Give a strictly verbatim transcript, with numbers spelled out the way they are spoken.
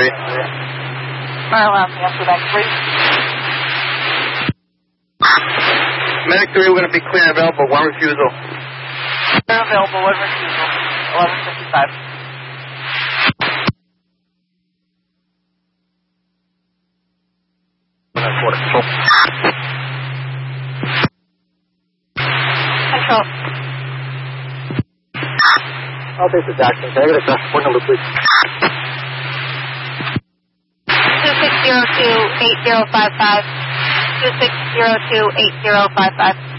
three. Alright, well, answer back three. Medic three, we're going to be clear and available. One refusal. Clear available, one refusal. eleven fifty-five. Control. I'll take the Jackson. Can I get a transport number, please? two six zero two eight zero five five. two six zero two eight zero five five.